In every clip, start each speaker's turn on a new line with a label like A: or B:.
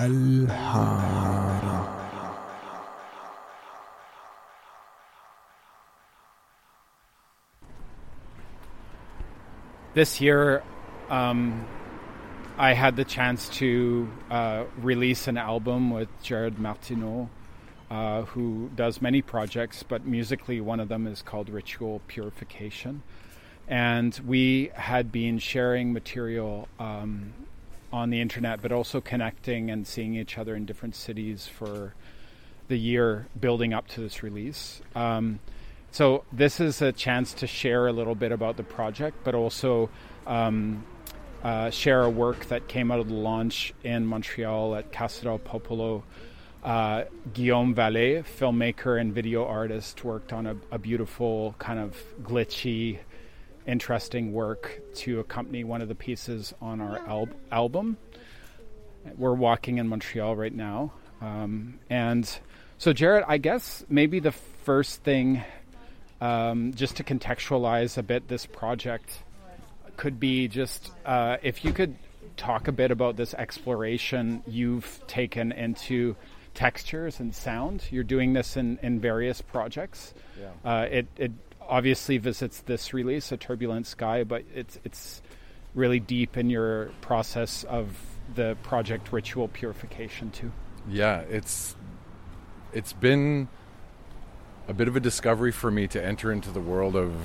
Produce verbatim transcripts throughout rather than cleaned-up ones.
A: Alhara.
B: This year, um, I had the chance to uh, release an album with Jared Martineau, uh, who does many projects, but musically one of them is called Ritual Purification. And we had been sharing material um, on the internet, but also connecting and seeing each other in different cities for the year building up to this release. Um, So this is a chance to share a little bit about the project, but also um, uh, share a work that came out of the launch in Montreal at Casa del Popolo. Uh, Guillaume Vallée, filmmaker and video artist, worked on a, a beautiful kind of glitchy, interesting work to accompany one of the pieces on our al- album. We're walking in Montreal right now. Um, and so Jared, I guess maybe the first thing... Um, just to contextualize a bit this project could be just uh, if you could talk a bit about this exploration you've taken into textures and sound. You're doing this in, in various projects.
C: Yeah.
B: Uh, it, it obviously visits this release, A Turbulent Sky, but it's it's really deep in your process of the project Ritual Purification too.
C: Yeah, it's it's been a bit of a discovery for me to enter into the world of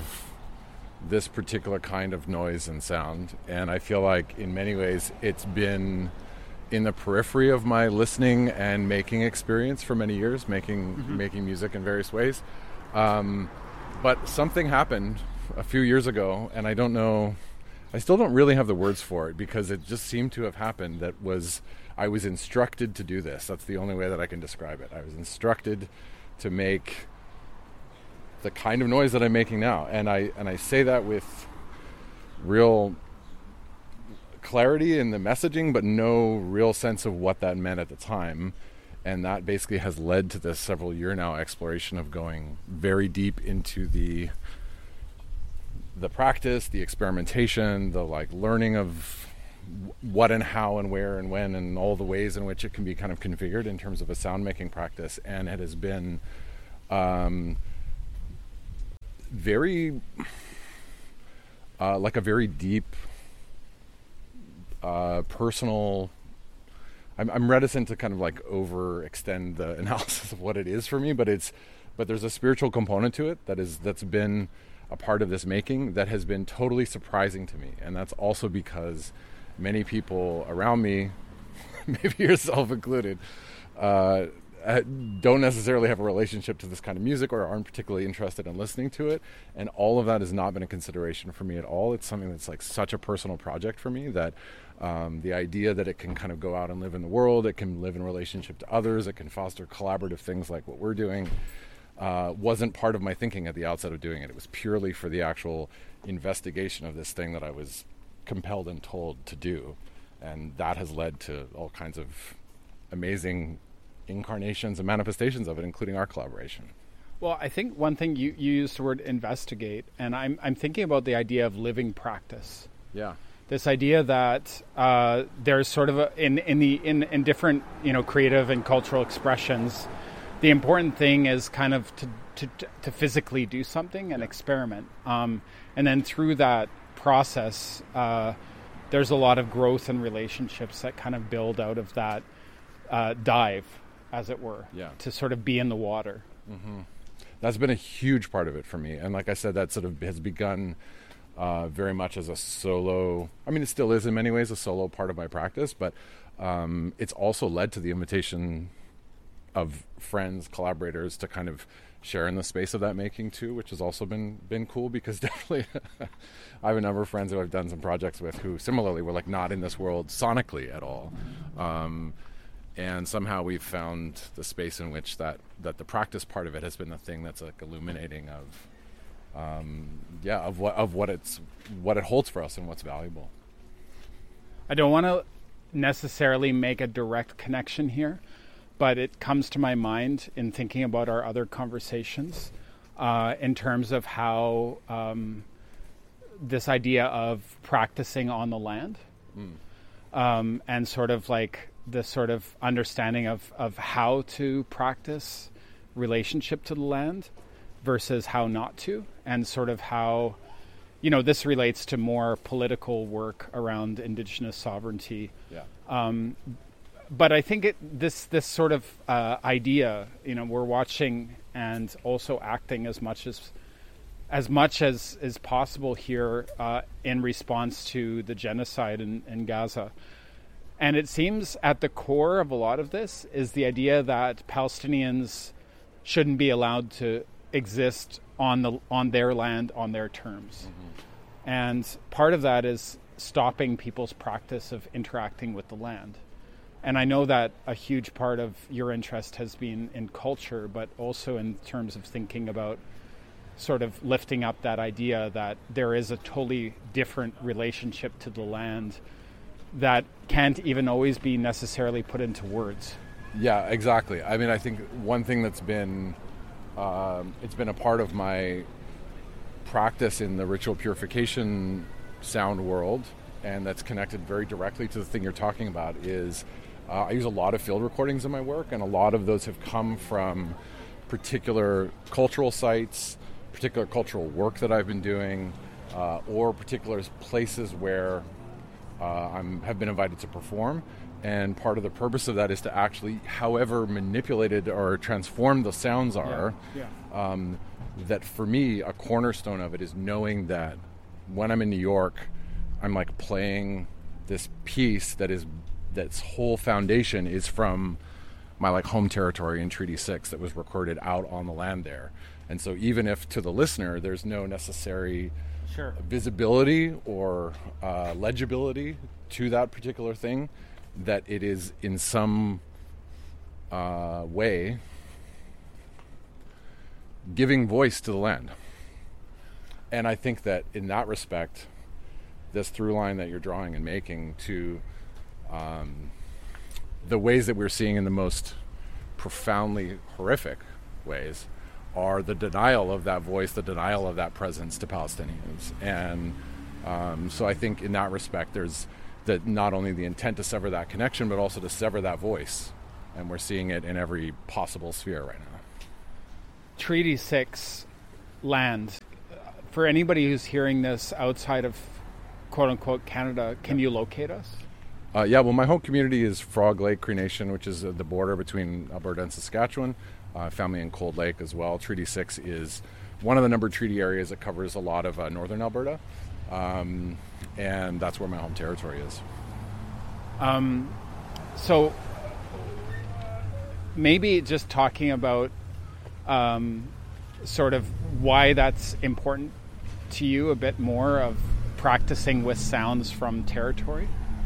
C: this particular kind of noise and sound. And I feel like in many ways it's been in the periphery of my listening and making experience for many years, making mm-hmm. making music in various ways. Um, but something happened a few years ago, and I don't know, I still don't really have the words for it, because it just seemed to have happened that was, I was instructed to do this. That's the only way that I can describe it. I was instructed to make the kind of noise that I'm making now, and I and I say that with real clarity in the messaging, but no real sense of what that meant at the time. And that basically has led to this several year now exploration of going very deep into the the practice, the experimentation, the like learning of what and how and where and when and all the ways in which it can be kind of configured in terms of a sound making practice. And it has been um very uh, like a very deep uh, personal I'm, I'm reticent to kind of like overextend the analysis of what it is for me, but it's but there's a spiritual component to it that is that's been a part of this making that has been totally surprising to me. And that's also because many people around me, maybe yourself included, uh Uh, don't necessarily have a relationship to this kind of music or aren't particularly interested in listening to it, and all of that has not been a consideration for me at all. It's something that's like such a personal project for me that um, the idea that it can kind of go out and live in the world, it can live in relationship to others, it can foster collaborative things like what we're doing, uh, wasn't part of my thinking at the outset of doing it. It was purely for the actual investigation of this thing that I was compelled and told to do, and that has led to all kinds of amazing incarnations and manifestations of it, including our collaboration.
B: Well, I think one thing you, you used the word investigate, and I'm I'm thinking about the idea of living practice.
C: Yeah.
B: This idea that uh, there's sort of a, in in the in, in different you know creative and cultural expressions, the important thing is kind of to to, to physically do something and experiment, um, and then through that process, uh, there's a lot of growth and relationships that kind of build out of that uh, dive, as it were,
C: yeah.
B: to sort of be in the water.
C: Mm-hmm. That's been a huge part of it for me. And like I said, that sort of has begun uh, very much as a solo, I mean, it still is in many ways a solo part of my practice, but um, it's also led to the invitation of friends, collaborators to kind of share in the space of that making too, which has also been been cool, because definitely I have a number of friends who I've done some projects with who similarly were like not in this world sonically at all. Um, And somehow we've found the space in which that, that the practice part of it has been the thing that's like illuminating of, um, yeah, of what of what it's what it holds for us and what's valuable.
B: I don't want to necessarily make a direct connection here, but it comes to my mind in thinking about our other conversations, uh, in terms of how um, this idea of practicing on the land, mm. um, and sort of like the sort of understanding of, of how to practice relationship to the land versus how not to, and sort of how, you know, this relates to more political work around Indigenous sovereignty.
C: Yeah.
B: Um, but I think it, this this sort of uh, idea, you know, we're watching and also acting as much as as much as is possible here uh, in response to the genocide in, in Gaza. And it seems at the core of a lot of this is the idea that Palestinians shouldn't be allowed to exist on the on their land on their terms. Mm-hmm. And part of that is stopping people's practice of interacting with the land. And I know that a huge part of your interest has been in culture, but also in terms of thinking about sort of lifting up that idea that there is a totally different relationship to the land that can't even always be necessarily put into words.
C: Yeah, exactly. I mean, I think one thing that's been, um, it's been a part of my practice in the ritual purification sound world, and that's connected very directly to the thing you're talking about, is uh, I use a lot of field recordings in my work, and a lot of those have come from particular cultural sites, particular cultural work that I've been doing, uh, or particular places where uh, I'm have been invited to perform. And part of the purpose of that is to actually, however manipulated or transformed the sounds are,
B: yeah. Yeah.
C: Um, that for me, a cornerstone of it is knowing that when I'm in New York, I'm like playing this piece that is, that's whole foundation is from my like home territory in Treaty six that was recorded out on the land there. And so even if to the listener there's no necessary
B: sure.
C: visibility or uh, legibility to that particular thing, that it is in some uh, way giving voice to the land. And I think that in that respect, this through line that you're drawing and making to um, the ways that we're seeing in the most profoundly horrific ways are the denial of that voice, the denial of that presence to Palestinians. And um, so I think in that respect, there's that not only the intent to sever that connection, but also to sever that voice. And we're seeing it in every possible sphere right now.
B: Treaty six land. For anybody who's hearing this outside of quote-unquote Canada, can you locate us?
C: Uh, yeah, well, my home community is Frog Lake Cree Nation, which is uh, the border between Alberta and Saskatchewan. Uh, family in Cold Lake as well. Treaty six is one of the numbered treaty areas that covers a lot of uh, northern Alberta. Um, and that's where my home territory is.
B: Um, so maybe just talking about um, sort of why that's important to you a bit more, of practicing with sounds from territory.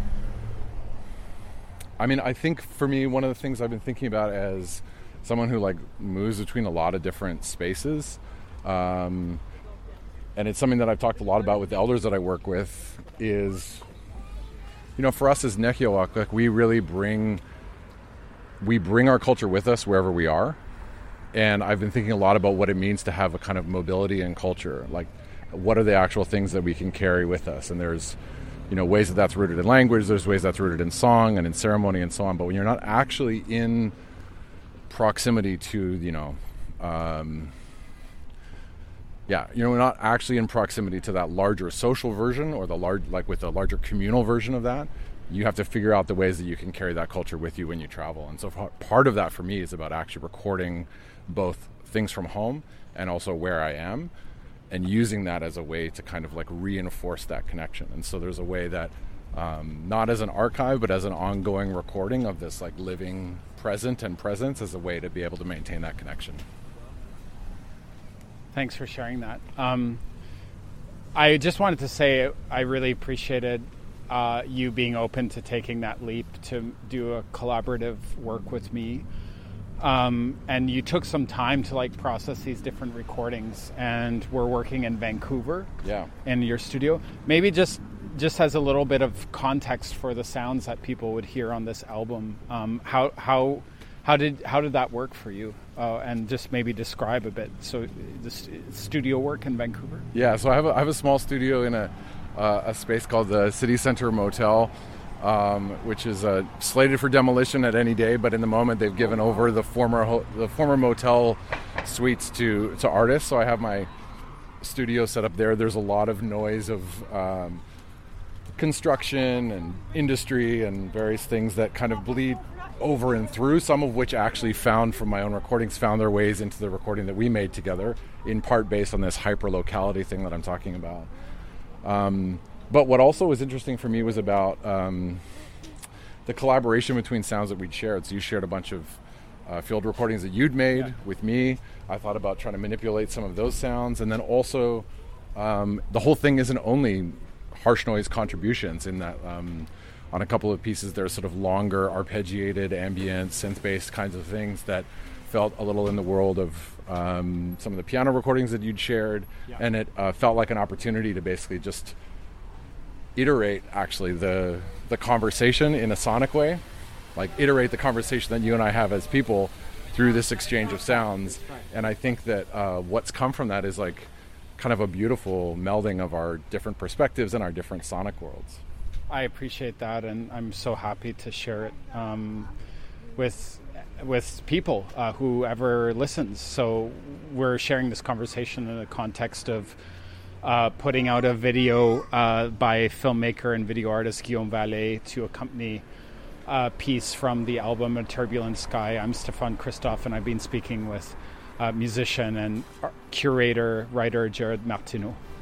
C: I mean, I think for me, one of the things I've been thinking about as someone who like moves between a lot of different spaces, um, and it's something that I've talked a lot about with the elders that I work with, is, you know, for us as Nehiawak, like we really bring, we bring our culture with us wherever we are. And I've been thinking a lot about what it means to have a kind of mobility in culture. Like, what are the actual things that we can carry with us? And there's, you know, ways that that's rooted in language, there's ways that's rooted in song and in ceremony and so on. But when you're not actually in proximity to, you know, um, yeah, you know, we're not actually in proximity to that larger social version or the large, like with the larger communal version of that, you have to figure out the ways that you can carry that culture with you when you travel. And so part of that for me is about actually recording both things from home and also where I am, and using that as a way to kind of like reinforce that connection. And so there's a way that, um, not as an archive, but as an ongoing recording of this like living present and presence as a way to be able to maintain that connection.
B: Thanks for sharing that. Um, I just wanted to say I really appreciated uh, you being open to taking that leap to do a collaborative work with me. Um, and you took some time to like process these different recordings, and we're working in Vancouver,
C: yeah,
B: in your studio. Maybe just just as a little bit of context for the sounds that people would hear on this album. Um, how how how did how did that work for you? Uh, and just maybe describe a bit. So the st- studio work in Vancouver.
C: Yeah, so I have a, I have a small studio in a uh, a space called the City Center Motel. um, which is uh, slated for demolition at any day. But in the moment, they've given over the former ho- the former motel suites to to artists. So I have my studio set up there. There's a lot of noise of um, construction and industry and various things that kind of bleed over and through, some of which actually found from my own recordings found their ways into the recording that we made together, in part based on this hyper locality thing that I'm talking about. Um, but what also was interesting for me was about um, the collaboration between sounds that we'd shared. So you shared a bunch of uh, field recordings that you'd made yeah. with me. I thought about trying to manipulate some of those sounds, and then also um, the whole thing isn't only harsh noise contributions, in that um, on a couple of pieces there's sort of longer arpeggiated ambient synth-based kinds of things that felt a little in the world of um, some of the piano recordings that you'd shared, yeah. and it uh, felt like an opportunity to basically just iterate actually the the conversation in a sonic way, like iterate the conversation that you and I have as people through this exchange of sounds. And I think that uh, what's come from that is like kind of a beautiful melding of our different perspectives and our different sonic worlds.
B: I appreciate that, and I'm so happy to share it um, with with people, uh, whoever listens. So we're sharing this conversation in the context of uh, putting out a video uh, by filmmaker and video artist Guillaume Vallée to accompany a piece from the album A Turbulent Sky. I'm Stéphane Christophe, and I've been speaking with uh, musician and curator, writer Jared Martineau.